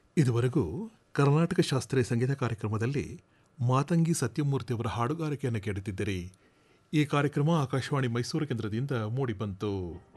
ಇದುವರೆಗೂ ಕರ್ನಾಟಕ ಶಾಸ್ತ್ರೀಯ ಸಂಗೀತ ಕಾರ್ಯಕ್ರಮದಲ್ಲಿ ಮಾತಂಗಿ ಸತ್ಯಮೂರ್ತಿಯವರ ಹಾಡುಗಾರಿಕೆಯನ್ನು ಕೇಳುತ್ತಿದ್ದಿರಿ. ಈ ಕಾರ್ಯಕ್ರಮ ಆಕಾಶವಾಣಿ ಮೈಸೂರು ಕೇಂದ್ರದಿಂದ ಮೂಡಿಬಂತು.